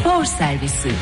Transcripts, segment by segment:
Spor Servisi.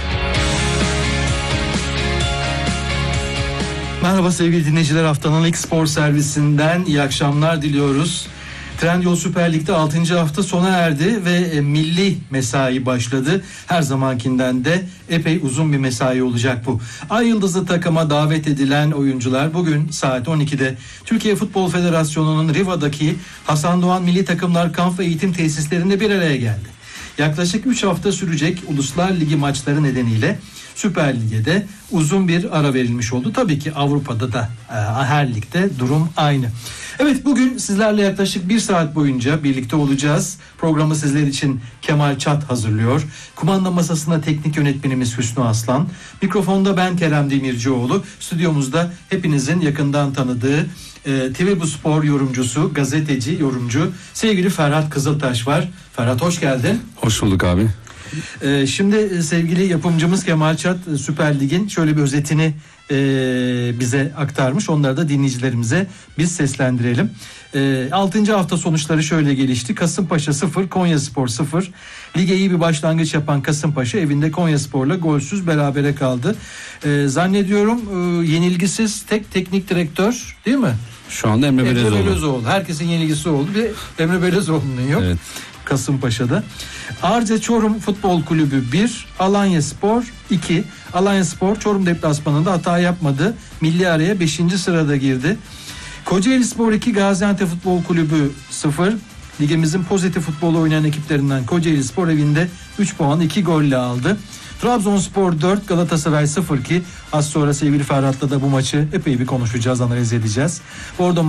Merhaba sevgili dinleyiciler, haftanın ilk spor servisinden iyi akşamlar diliyoruz. Trendyol Süper Lig'de 6. hafta sona erdi ve milli mesai başladı. Her zamankinden de epey uzun bir mesai olacak bu. Ay Yıldızlı takıma davet edilen oyuncular bugün saat 12'de Türkiye Futbol Federasyonu'nun Riva'daki Hasan Doğan Milli Takımlar Kamp ve Eğitim Tesislerinde bir araya geldi. Yaklaşık 3 hafta sürecek Uluslar Ligi maçları nedeniyle Süper Lig'e de uzun bir ara verilmiş oldu. Tabii ki Avrupa'da da her ligde durum aynı. Evet, bugün sizlerle yaklaşık 1 saat boyunca birlikte olacağız. Programı sizler için Kemal Çat hazırlıyor. Kumanda masasında teknik yönetmenimiz Hüsnü Aslan. Mikrofonda ben Kerem Demircioğlu. Stüdyomuzda hepinizin yakından tanıdığı TV Bu Spor yorumcusu, gazeteci, yorumcu sevgili Ferhat Kızıltaş var. Ferhat, hoş geldin. Hoş bulduk abi. Şimdi sevgili yapımcımız Kemal Çat Süper Lig'in şöyle bir özetini bize aktarmış. Onları da dinleyicilerimize biz seslendirelim. 6. hafta sonuçları şöyle gelişti. Kasımpaşa 0, Konyaspor 0. Lige iyi bir başlangıç yapan Kasımpaşa evinde Konyaspor'la golsüz berabere kaldı. Zannediyorum yenilgisiz tek teknik direktör değil mi? Şu anda Emre Belezoğlu. Herkesin yenilgisi oldu. Bir Emre Belezoğlu'nun yok. Evet. Kasımpaşa'da. Arca Çorum Futbol Kulübü 1, Alanyaspor 2. Alanyaspor Çorum deplasmanında hata yapmadı. Milli araya 5. sırada girdi. Kocaelispor 2, Gaziantep Futbol Kulübü 0. Ligimizin pozitif futbolu oynayan ekiplerinden Kocaelispor evinde 3 puan 2 golle aldı. Trabzonspor 4, Galatasaray 0 ki az sonra sevgili Ferhat'la da bu maçı epey bir konuşacağız, analiz edeceğiz. Orada